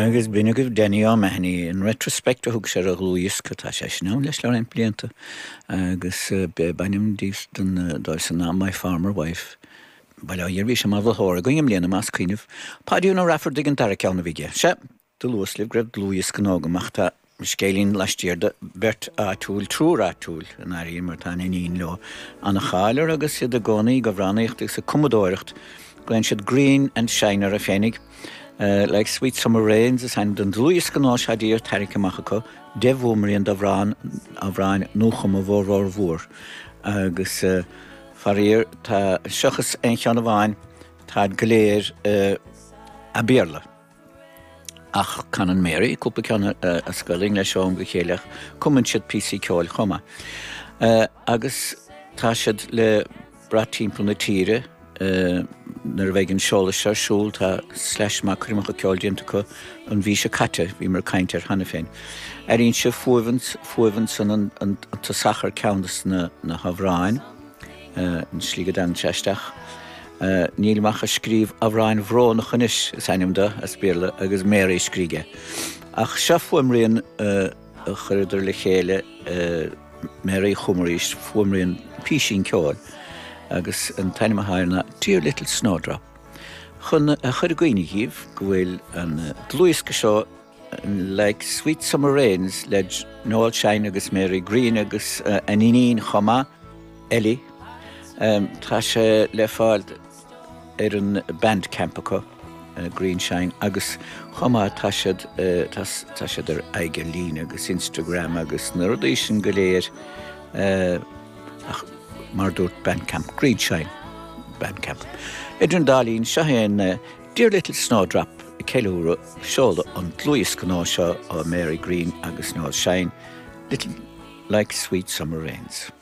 Agus bíine goh déine á meithnaí in retrospect a thug sé a glúisca tá sé ná leis le an blianta agus banim díos den dá san ná My Farmer Wife. Bail dhéirbhí sem mar bhthir goim léana más cuiineh páúna rafar dig an dar ceanna bhíige. Se do luaslih greibh lúis gnágamachta scélín leistíirde bert átúil trúr átúil an airí mar tá iníon leo anna cháilir agus siad a gcónaí go bhránaíocht sa cumadóireacht glenn siad green and shiner a fénig. Like Sweet Summer Rains is hand den Louis Gná Shadir Tarika Machako, Devumrian Davran Avran Nuchum of Vor agus Farir ta Shuchas Enchanavain Tad Galer a Birla. Ach Canon Mary, Kupakana a skull English on Gichelach, Cumanchit PC Kol Homa. Agus Tashad le Bratin from the Tire. Nar bheith an seola se siúil tá sleis má chuimeach ceoldianta go an bhí se caite bhí mar caiintear hana féin. Aíonn se fuamhan san an tá sachar ceantas na Havráin an slígad an teisteach. Nílmach a scríb Havráin bhró na chunis is ainimda as bíorla agus méra scríige. Ach se fuamraíonn a chuidir le chéile méra chumaríist fuamraíonn písín ceáil. Agus an taine a háirna Dear Little Snowdrop. Chun a chuir gooine híomh go bhfuil an dlúisca seo like Sweet Summer Rains le Noel Shine agus Mary Green agus an iníon chomá Ellie. Tá sé le fáil ar an bandcamp acu Green Shine agus chomá tá siad ar aige lín agus Instagram agus na rudaí sin go léir mar dúirt Bandcamp, Green Shine Bandcamp. Idrin Darlene Shahin, Dear Little Snowdrop, Kelura, Shoulder on Louis Gná Mary Green agus Noel Shine, Little Like Sweet Summer Rains.